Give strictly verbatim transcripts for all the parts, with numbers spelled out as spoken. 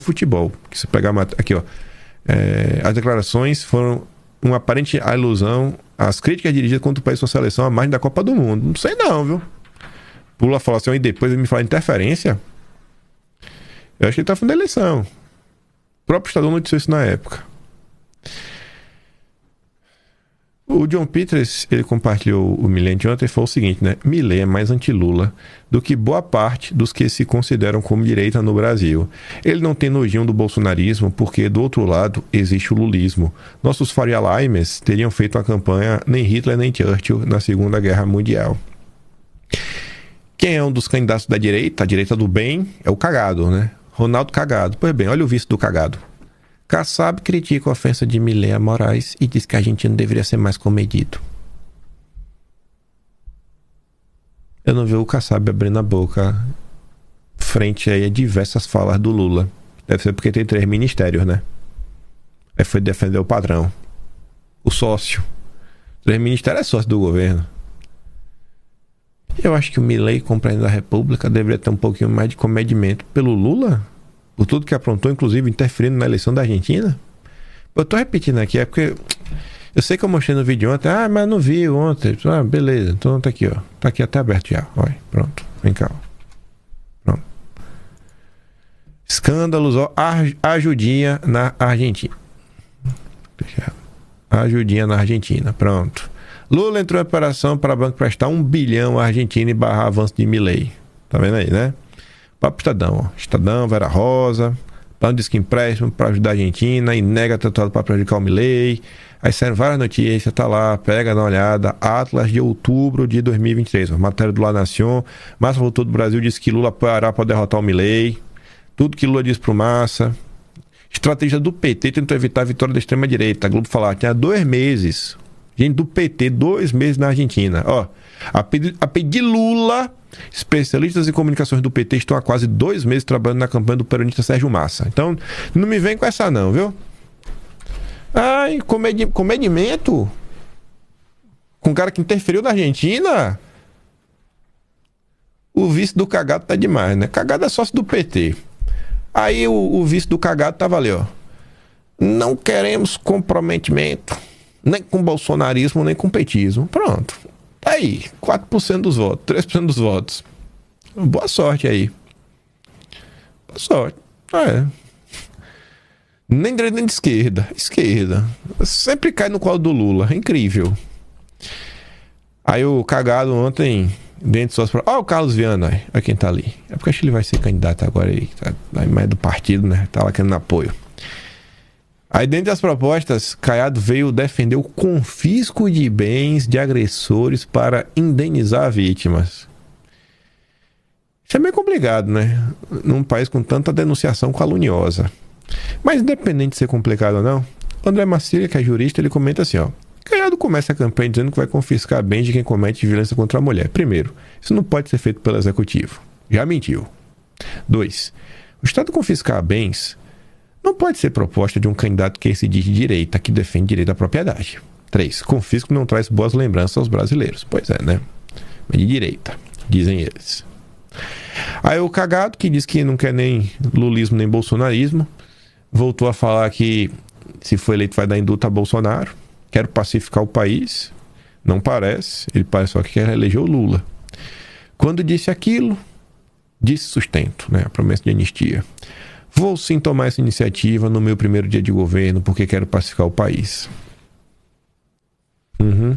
futebol. Que se pegar aqui, ó. É, as declarações foram uma aparente alusão às críticas dirigidas contra o país e sua seleção à margem da Copa do Mundo. Não sei não, viu? Lula falou assim, e depois ele me fala interferência. Eu acho que ele tá falando da eleição. O próprio Estadão noticiou isso na época. O John Peters, ele compartilhou o Milley de ontem e falou o seguinte, né? Milley é mais anti-Lula do que boa parte dos que se consideram como direita no Brasil. Ele não tem nojinho do bolsonarismo porque, do outro lado, existe o lulismo. Nossos Faria Limes teriam feito a campanha nem Hitler nem Churchill na Segunda Guerra Mundial. Quem é um dos candidatos da direita, a direita do bem, é o Cagado, né? Ronaldo Cagado. Pois bem, olha o vice do Cagado. Kassab critica a ofensa de Milley a Moraes e diz que a Argentina deveria ser mais comedido. Eu não vi o Kassab abrindo a boca frente aí a diversas falas do Lula. Deve ser porque tem três ministérios, né? Aí foi defender o padrão. O sócio. Três ministérios é sócio do governo. Eu acho que o Milley, como presidente da República, deveria ter um pouquinho mais de comedimento pelo Lula. Por tudo que aprontou, inclusive interferindo na eleição da Argentina. Eu tô repetindo aqui, é porque eu sei que eu mostrei no vídeo ontem, ah, mas não vi ontem. Ah, beleza, então tá aqui, ó. Tá aqui até aberto já. Olha, pronto. Vem cá, ó. Pronto. Escândalos, ó. Ajudinha na Argentina. Ajudinha na Argentina, pronto. Lula entrou em operação para o banco prestar um bilhão à Argentina e barrar avanço de Milley. Tá vendo aí, né? Papo Estadão, ó. Estadão, Vera Rosa, plano de empréstimo para ajudar a Argentina e nega tratado para prejudicar o Milley. Aí saíram várias notícias, tá lá, pega, dá uma olhada. Atlas de outubro de dois mil e vinte e três, ó. Matéria do La Nación. Massa voltou do Brasil, disse que Lula apoiará para derrotar o Milley. Tudo que Lula disse pro Massa. Estratégia do P T tentou evitar a vitória da extrema-direita. A Globo falou, tinha dois meses. Gente do P T, dois meses na Argentina. Ó, a pedido, a pedido de Lula, especialistas em comunicações do P T estão há quase dois meses trabalhando na campanha do peronista Sérgio Massa. Então, não me vem com essa não, viu? Ai, comedi comedimento? Com um cara que interferiu na Argentina? O vice do Cagado tá demais, né? Cagado é sócio do P T. Aí o, o vice do Cagado tava ali, ó. Não queremos comprometimento. Nem com bolsonarismo, nem com petismo. Pronto. Tá aí. quatro por cento dos votos. três por cento dos votos. Boa sorte aí. Boa sorte. É. Nem direita nem de esquerda. Esquerda. Sempre cai no colo do Lula. É incrível. Aí o Cagado ontem, dentro de suas... Ó, o Carlos Viana. Olha quem tá ali. É porque acho que ele vai ser candidato agora aí. Tá mais do partido, né? Tá lá querendo apoio. Aí, dentre as propostas, Caiado veio defender o confisco de bens de agressores para indenizar vítimas. Isso é meio complicado, né? Num país com tanta denunciação caluniosa. Mas, independente de ser complicado ou não, André Marcília, que é jurista, ele comenta assim, ó. Caiado começa a campanha dizendo que vai confiscar bens de quem comete violência contra a mulher. Primeiro, isso não pode ser feito pelo executivo. Já mentiu. Dois, o Estado confiscar bens não pode ser proposta de um candidato que se diz de direita, que defende direito à propriedade. Três, confisco não traz boas lembranças aos brasileiros. Pois é, né? Mas de direita, dizem eles. Aí o Cagado, que diz que não quer nem lulismo nem bolsonarismo, voltou a falar que se for eleito vai dar indulto a Bolsonaro. Quero pacificar o país. Não parece. Ele parece só que quer eleger o Lula. Quando disse aquilo, disse sustento, né? A promessa de anistia. Vou sim tomar essa iniciativa no meu primeiro dia de governo porque quero pacificar o país. Uhum.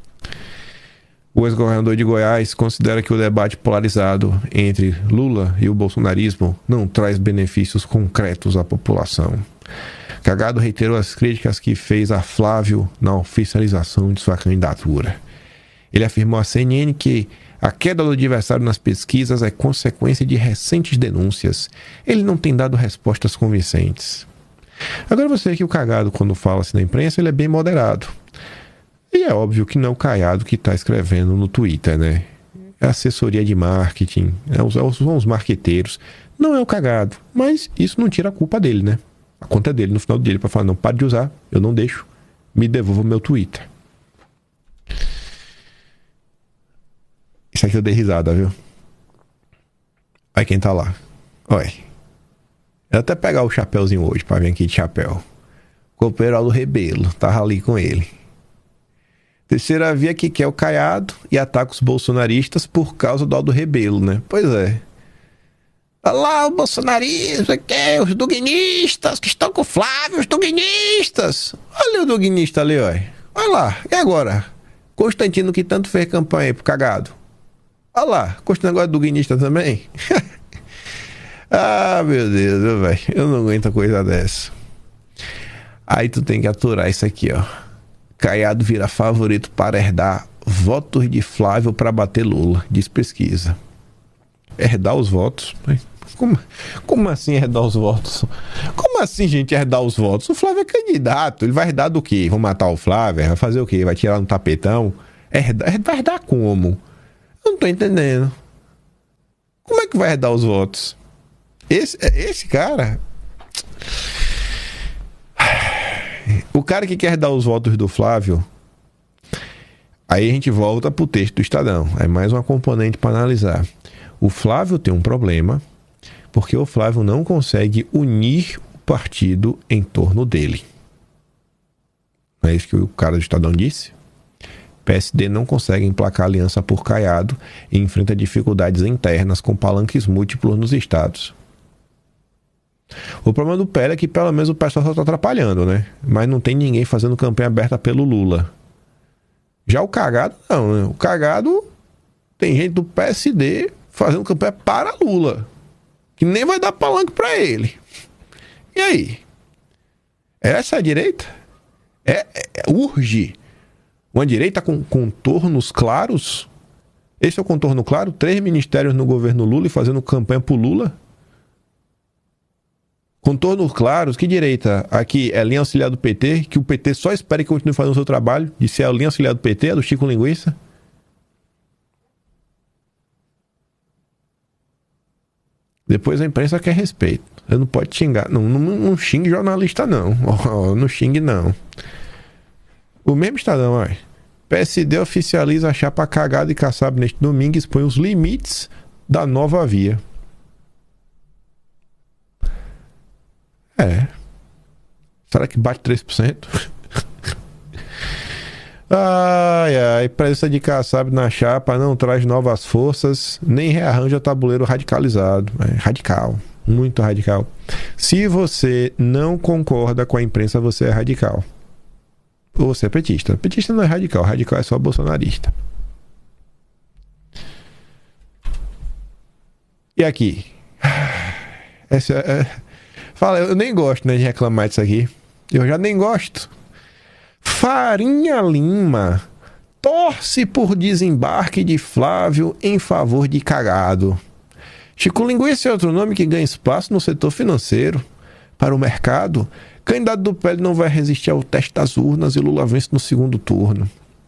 O ex-governador de Goiás considera que o debate polarizado entre Lula e o bolsonarismo não traz benefícios concretos à população. Cagado reiterou as críticas que fez a Flávio na oficialização de sua candidatura. Ele afirmou à C N N que a queda do adversário nas pesquisas é consequência de recentes denúncias. Ele não tem dado respostas convincentes. Agora você vê que o Cagado, quando fala assim na imprensa, ele é bem moderado. E é óbvio que não é o Caiado que está escrevendo no Twitter, né? É a assessoria de marketing, é os, são os marqueteiros. Não é o Cagado, mas isso não tira a culpa dele, né? A conta é dele no final dele para falar, não, pare de usar, eu não deixo, me devolva o meu Twitter. Isso aqui eu dei risada, viu? Olha quem tá lá. Olha. Eu até pegar o chapéuzinho hoje pra vir aqui de chapéu. Companheiro Aldo Rebelo, tava ali com ele. Terceira via que quer o Caiado e ataca os bolsonaristas por causa do Aldo Rebelo, né? Pois é. Olha lá o bolsonarismo, aqui, os duguinistas que estão com o Flávio, os duguinistas. Olha o duguinista ali, olha. Olha lá, e agora? Constantino que tanto fez campanha aí pro Cagado. Olha lá, Constantino agora é duguinista também. Ah, meu Deus, velho. Eu não aguento coisa dessa. Aí tu tem que aturar isso aqui, ó. Caiado vira favorito para herdar votos de Flávio para bater Lula, diz pesquisa. Herdar os votos? Como, como assim herdar os votos? Como assim, gente, herdar os votos? O Flávio é candidato. Ele vai herdar do quê? Vão matar o Flávio? Vai fazer o quê? Vai tirar no tapetão? Herdar, vai herdar como? Eu não tô entendendo. Como é que vai herdar os votos? Esse, esse cara... O cara que quer dar os votos do Flávio, aí a gente volta pro texto do Estadão. É mais uma componente para analisar. O Flávio tem um problema, porque o Flávio não consegue unir o partido em torno dele. Não é isso que o cara do Estadão disse? P S D não consegue emplacar aliança por Caiado e enfrenta dificuldades internas com palanques múltiplos nos estados. O problema do P L é que pelo menos o pessoal só está atrapalhando, né? Mas não tem ninguém fazendo campanha aberta pelo Lula. Já o Cagado, não, né? O Cagado tem gente do P S D fazendo campanha para Lula, que nem vai dar palanque para ele. E aí? Essa é a direita? É, é, urge uma direita com contornos claros? Esse é o contorno claro? Três ministérios no governo Lula e fazendo campanha pro Lula? Contornos claros, que direita? Aqui é linha auxiliar do P T, que o P T só espera que continue fazendo o seu trabalho, de ser a linha auxiliar do P T, a do Chico Linguiça. Depois a imprensa quer respeito. Você não pode xingar. Não, não, não xingue jornalista, não. Oh, não xingue, não. O mesmo Estadão, olha. P S D oficializa a chapa Cagado e Kassab neste domingo e expõe os limites da nova via. É. Será que bate três por cento? Ai, ai. Presença de Kassab na chapa não traz novas forças, nem rearranja tabuleiro radicalizado. É radical. Muito radical. Se você não concorda com a imprensa, você é radical. Ou você é petista. Petista não é radical. Radical é só bolsonarista. E aqui? Essa é... Fala, eu nem gosto, né, de reclamar disso aqui. Eu já nem gosto. Farinha Lima torce por desembarque de Flávio em favor de Cagado. Chico Linguiça é outro nome que ganha espaço no setor financeiro. Para o mercado, candidato do P L não vai resistir ao teste das urnas e Lula vence no segundo turno.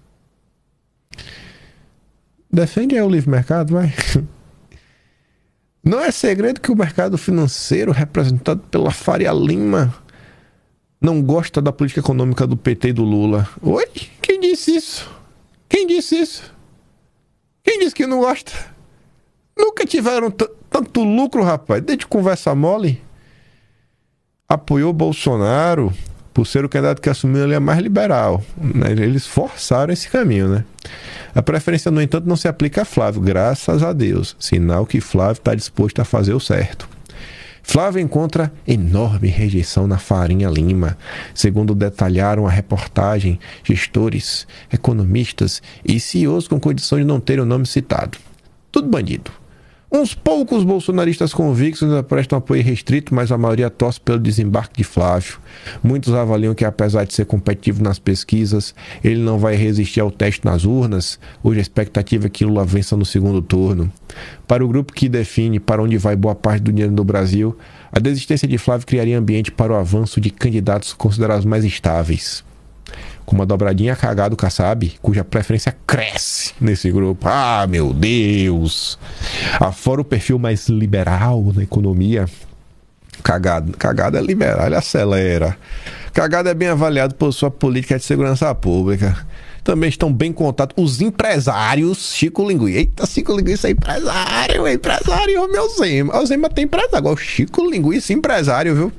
Defende aí o livre mercado, vai. Não é segredo que o mercado financeiro, representado pela Faria Lima, não gosta da política econômica do P T e do Lula. Oi? Quem disse isso? Quem disse isso? Quem disse que não gosta? Nunca tiveram tanto lucro, rapaz. Desde conversa mole. Apoiou Bolsonaro por ser o candidato que assumiu ali a mais liberal. Eles forçaram esse caminho, né? A preferência, no entanto, não se aplica a Flávio, graças a Deus. Sinal que Flávio está disposto a fazer o certo. Flávio encontra enorme rejeição na Farinha Lima. Segundo detalharam a reportagem, gestores, economistas e C E Os com condição de não terem o nome citado. Tudo bandido. Uns poucos bolsonaristas convictos ainda prestam apoio restrito, mas a maioria torce pelo desembarque de Flávio. Muitos avaliam que, apesar de ser competitivo nas pesquisas, ele não vai resistir ao teste nas urnas. Hoje a expectativa é que Lula vença no segundo turno. Para o grupo que define para onde vai boa parte do dinheiro no Brasil, a desistência de Flávio criaria ambiente para o avanço de candidatos considerados mais estáveis, como a dobradinha Cagado Kassab, cuja preferência cresce nesse grupo. Ah, meu Deus! Afora o perfil mais liberal na economia, Cagado, Cagado é liberal, ele acelera. Cagada é bem avaliado por sua política de segurança pública. Também estão bem contados os empresários. Chico Linguiça. Eita, Chico Linguiça é empresário, é empresário. O meu Zema. O Zema tem empresário. Agora o Chico Linguiça é empresário, viu?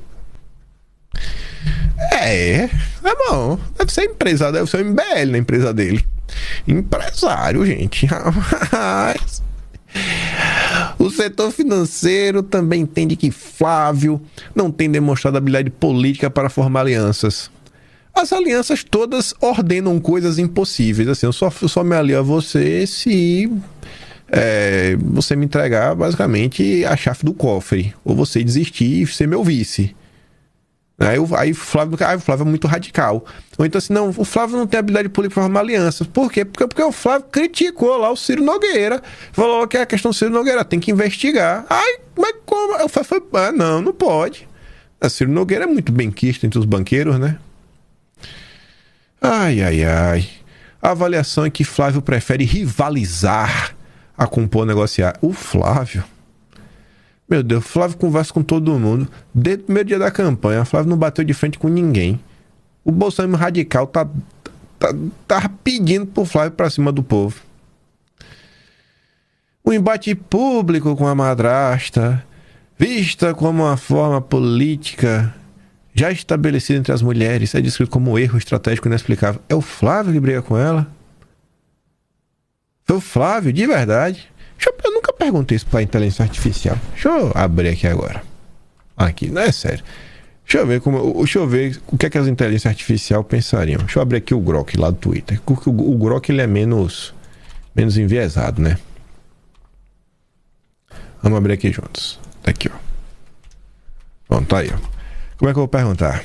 É, é bom. Deve ser empresário, deve ser o M B L na empresa dele. Empresário, gente. O setor financeiro também entende que Flávio não tem demonstrado habilidade política para formar alianças. As alianças todas ordenam coisas impossíveis. Assim, eu só, eu só me alio a você se é, você me entregar basicamente a chave do cofre. Ou você desistir e ser meu vice. Aí o aí Flávio, ah, o Flávio é muito radical. Ou então assim, não, o Flávio não tem habilidade política para formar alianças. Por quê? Porque, porque o Flávio criticou lá o Ciro Nogueira. Falou que a questão do Ciro Nogueira tem que investigar. Ai, mas como? Eu falei, ah, não, não pode. O Ciro Nogueira é muito benquisto entre os banqueiros, né? Ai, ai, ai. A avaliação é que Flávio prefere rivalizar a compor negociar. O Flávio... Meu Deus, Flávio conversa com todo mundo. Desde o primeiro dia da campanha, Flávio não bateu de frente com ninguém. O Bolsonaro radical tá, tá, tá pedindo pro Flávio pra cima do povo. O embate público com a madrasta, vista como uma forma política já estabelecida entre as mulheres, é descrito como um erro estratégico inexplicável. É o Flávio que briga com ela? Foi o Flávio, de verdade? Eu, eu nunca perguntei isso pra inteligência artificial. Deixa eu abrir aqui agora. Aqui, não é sério. Deixa eu ver como, deixa eu ver o que é que as inteligências artificiais pensariam. Deixa eu abrir aqui o Grok lá do Twitter. Porque o, o Grok ele é menos, menos enviesado, né? Vamos abrir aqui juntos. Tá aqui, ó. Pronto, tá aí, ó. Como é que eu vou perguntar?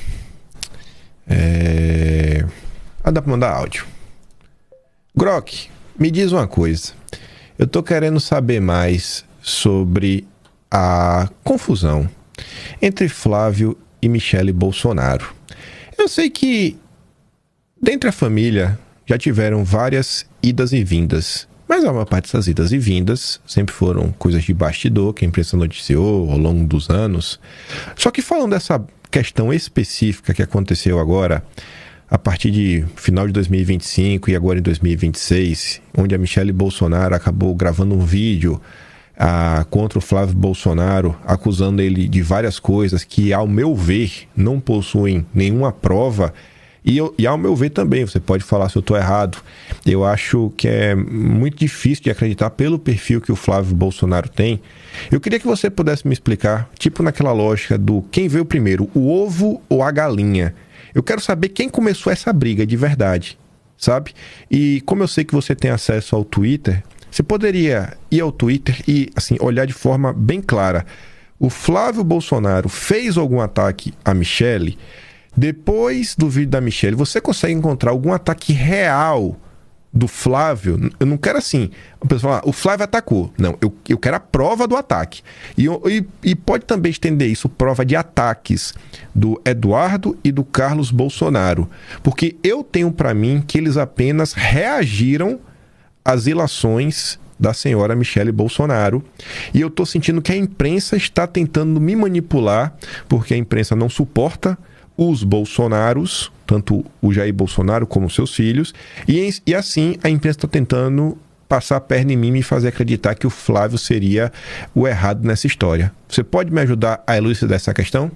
É... Ah, dá pra mandar áudio. Grok, me diz uma coisa. Eu tô querendo saber mais sobre a confusão entre Flávio e Michele Bolsonaro. Eu sei que dentre a família já tiveram várias idas e vindas, mas a maior parte dessas idas e vindas sempre foram coisas de bastidor que a imprensa noticiou ao longo dos anos. Só que falando dessa questão específica que aconteceu agora, a partir de final de dois mil e vinte e cinco e agora em dois mil e vinte e seis, onde a Michele Bolsonaro acabou gravando um vídeo ah, contra o Flávio Bolsonaro, acusando ele de várias coisas que, ao meu ver, não possuem nenhuma prova. E, eu, e ao meu ver também, você pode falar se eu estou errado, eu acho que é muito difícil de acreditar pelo perfil que o Flávio Bolsonaro tem. Eu queria que você pudesse me explicar, tipo naquela lógica do quem veio primeiro, o ovo ou a galinha. Eu quero saber quem começou essa briga de verdade, sabe? E como eu sei que você tem acesso ao Twitter, você poderia ir ao Twitter e, assim, olhar de forma bem clara. O Flávio Bolsonaro fez algum ataque a Michele? Depois do vídeo da Michele, você consegue encontrar algum ataque real do Flávio? Eu não quero assim, a pessoa fala, o Flávio atacou. Não, eu, eu quero a prova do ataque. E, e, e pode também estender isso, prova de ataques do Eduardo e do Carlos Bolsonaro. Porque eu tenho para mim que eles apenas reagiram às ilações da senhora Michele Bolsonaro. E eu tô sentindo que a imprensa está tentando me manipular, porque a imprensa não suporta os Bolsonaros, tanto o Jair Bolsonaro como seus filhos, e, e assim a imprensa está tentando passar a perna em mim e me fazer acreditar que o Flávio seria o errado nessa história. Você pode me ajudar a elucidar essa questão?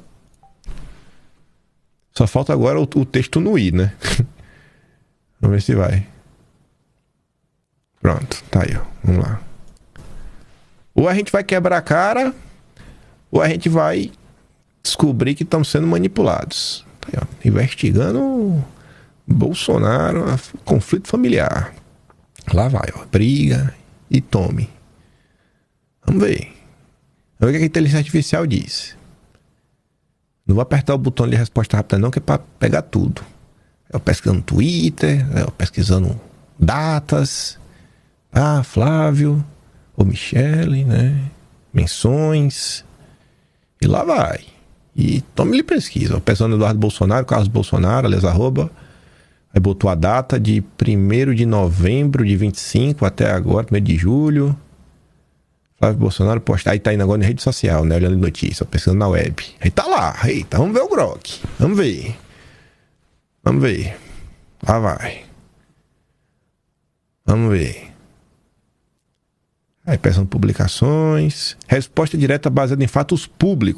Só falta agora o, o texto no i, né? Vamos ver se vai. Pronto, tá aí, ó. Vamos lá. Ou a gente vai quebrar a cara, ou a gente vai descobrir que estamos sendo manipulados. Tá aí, ó. Investigando Bolsonaro, conflito familiar. Lá vai, ó. Briga e tome. Vamos ver. Vamos ver o que a inteligência artificial diz. Não vou apertar o botão de resposta rápida não, que é para pegar tudo. Eu pesquisando no Twitter, eu pesquisando datas. Ah, Flávio, ou Michele, né? Menções. E lá vai. E tome-lhe pesquisa. Pesquisando Eduardo Bolsonaro, Carlos Bolsonaro, aliás, arroba. Aí botou a data de primeiro de novembro de vinte e cinco até agora, primeiro de julho. Flávio Bolsonaro posta. Aí tá indo agora na rede social, né? Olhando notícia, pesquisando na web. Aí tá lá. Eita, vamos ver o Grok. Vamos ver. Vamos ver. Lá vai. Vamos ver. Aí peçam publicações. Resposta direta baseada em fatos públicos.